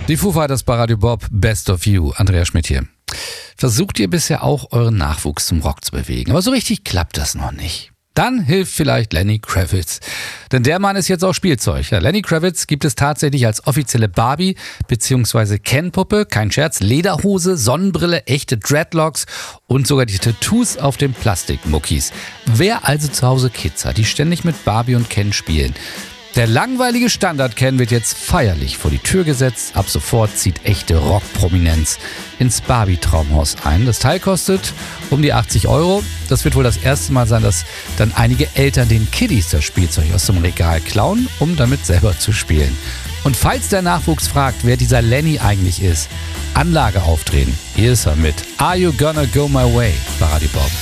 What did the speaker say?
Die Foo Fighters bei Radio Bob, Best of You. Andreas Schmidt hier. Versucht ihr bisher auch, euren Nachwuchs zum Rock zu bewegen, aber so richtig klappt das noch nicht. Dann hilft vielleicht Lenny Kravitz. Denn der Mann ist jetzt auch Spielzeug. Ja, Lenny Kravitz gibt es tatsächlich als offizielle Barbie- bzw. Ken-Puppe. Kein Scherz, Lederhose, Sonnenbrille, echte Dreadlocks und sogar die Tattoos auf den Plastikmuckis. Wer also zu Hause Kids hat, die ständig mit Barbie und Ken spielen, der langweilige Standard-Ken wird jetzt feierlich vor die Tür gesetzt. Ab sofort zieht echte Rockprominenz ins Barbie-Traumhaus ein. Das Teil kostet um die 80 €. Das wird wohl das erste Mal sein, dass dann einige Eltern den Kiddies das Spielzeug aus dem Regal klauen, um damit selber zu spielen. Und falls der Nachwuchs fragt, wer dieser Lenny eigentlich ist, Anlage aufdrehen. Hier ist er mit Are You Gonna Go My Way bei Radio Bob.